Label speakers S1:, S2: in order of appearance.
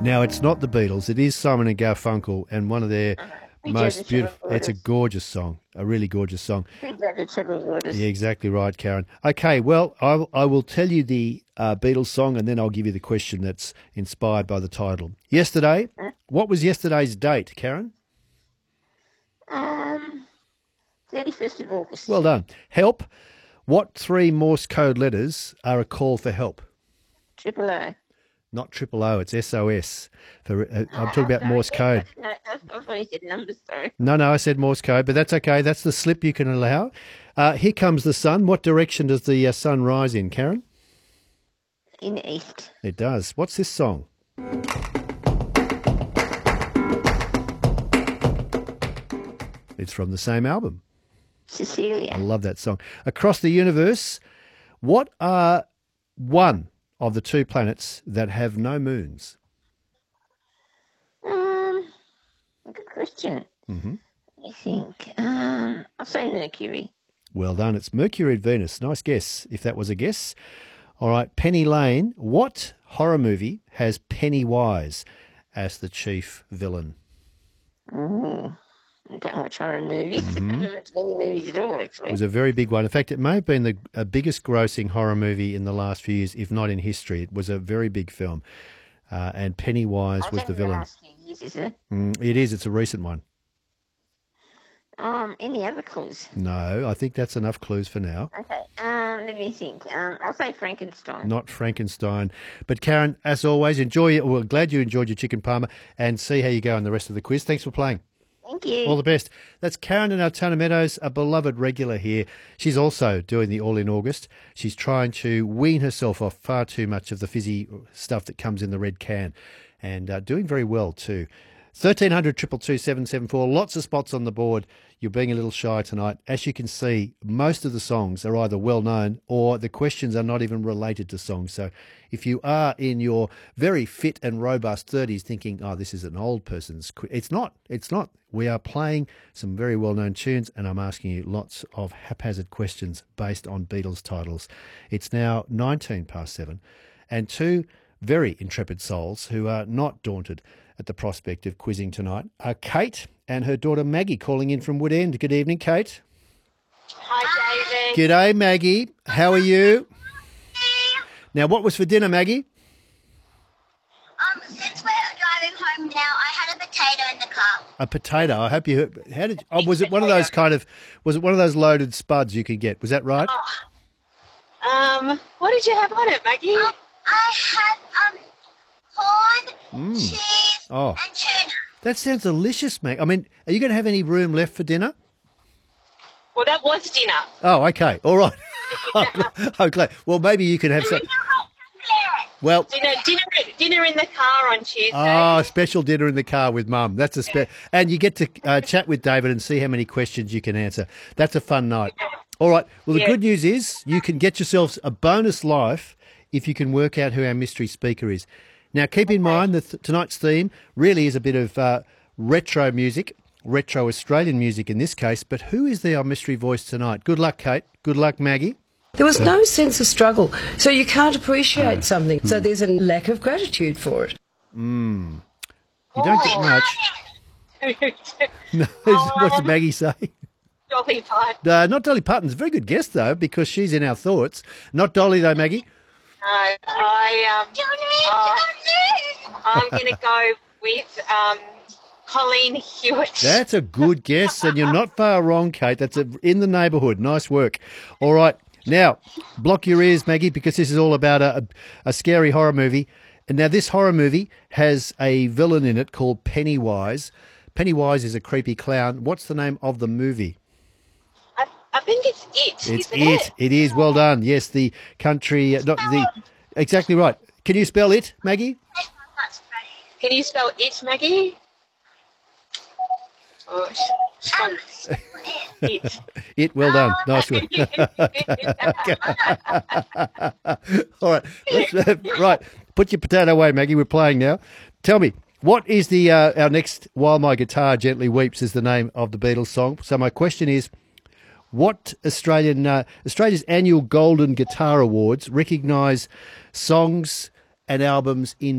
S1: Now, it's not the Beatles. It is Simon and Garfunkel, and one of their most beautiful. It's a gorgeous song, a really gorgeous song. Yeah, exactly right, Karen. Okay, well, I will tell you the Beatles song, and then I'll give you the question that's inspired by the title. Yesterday, what was yesterday's date, Karen?
S2: 31st of August.
S1: Well done. Help. What three Morse code letters are a call for help?
S2: Triple O.
S1: Not triple O, it's SOS. I'm talking about Morse code.
S2: No, I thought you said numbers, sorry.
S1: No, I said Morse code, but that's okay. That's the slip you can allow. Here comes the sun. What direction does the sun rise in, Karen?
S2: In the east.
S1: It does. What's this song? It's from the same album.
S2: Cecilia.
S1: I love that song. Across the universe, what are one of the two planets that have no moons?
S2: Good question.
S1: Mm-hmm.
S2: I think. I'll say Mercury.
S1: Well done. It's Mercury and Venus. Nice guess, if that was a guess. All right, Penny Lane. What horror movie has Pennywise as the chief villain?
S2: I don't watch horror movies. I don't watch many movies at all, actually.
S1: It was a very big one. In fact, it may have been the biggest grossing horror movie in the last few years, if not in history. It was a very big film. And Pennywise was the villain.
S2: Last few years, is it?
S1: It is. It's a recent one.
S2: Any other clues?
S1: No, I think that's enough clues for now.
S2: Okay. Let me think. I'll say Frankenstein.
S1: Not Frankenstein. But Karen, as always, enjoy it. Well, glad you enjoyed your chicken parma, and see how you go in the rest of the quiz. Thanks for playing.
S2: Thank you.
S1: All the best. That's Karen in Altona Meadows, a beloved regular here. She's also doing the All in August. She's trying to wean herself off far too much of the fizzy stuff that comes in the red can, and doing very well too. 1300 222 774. Lots of spots on the board. You're being a little shy tonight. As you can see, most of the songs are either well known or the questions are not even related to songs. So if you are in your very fit and robust 30s thinking, oh, this is an old person's quiz, it's not. It's not. We are playing some very well-known tunes, and I'm asking you lots of haphazard questions based on Beatles titles. It's now 19 past 7, and two very intrepid souls who are not daunted at the prospect of quizzing tonight are Kate and her daughter Maggie, calling in from Woodend. Good evening, Kate.
S3: Hi, David.
S1: G'day, Maggie. How are you? Now, what was for dinner, Maggie?
S3: Since we're driving home now, I had a potato in the car.
S1: A potato. I hope you heard. How did? Oh, was it one of those kind of? Was it one of those loaded spuds you could get? Was that right?
S4: What did you have on it, Maggie?
S3: I had corn, cheese,
S1: Oh,
S3: and tuna.
S1: that sounds delicious, Mag. I mean, are you going to have any room left for dinner?
S4: Well, that was dinner.
S1: Oh, okay. All right. I'm glad. Well, maybe you can have some. Well,
S4: Dinner in the car on Tuesday.
S1: oh, special dinner in the car with Mum. That's a and you get to chat with David and see how many questions you can answer. That's a fun night. All right. Well, the good news is you can get yourselves a bonus life if you can work out who our mystery speaker is. Now, keep in mind that tonight's theme really is a bit of retro music, retro Australian music in this case. But who is our mystery voice tonight? Good luck, Kate. Good luck, Maggie.
S5: There was no sense of struggle, so you can't appreciate something. So there's a lack of gratitude for it.
S1: You don't get much. No, what did Maggie say?
S4: Dolly Parton.
S1: Not Dolly Parton's a very good guess, though, because she's in our thoughts. Not Dolly, though, Maggie.
S4: No, I'm going to go with Colleen Hewitt.
S1: That's a good guess, and you're not far wrong, Kate. That's in the neighbourhood. Nice work. All right. Now, block your ears, Maggie, because this is all about a scary horror movie. And now this horror movie has a villain in it called Pennywise. Pennywise is a creepy clown. What's the name of the movie?
S4: I think it's It.
S1: It's
S4: isn't it?
S1: It is. Well done. Yes, the country... not the exactly right. Can you spell it, Maggie?
S4: Can you spell It, Maggie? Oh, It.
S1: It, well done. Nice one. All right. Right. Put your potato away, Maggie. We're playing now. Tell me, what is the our next While My Guitar Gently Weeps is the name of the Beatles song. So my question is, what Australia's annual Golden Guitar Awards recognise songs and albums in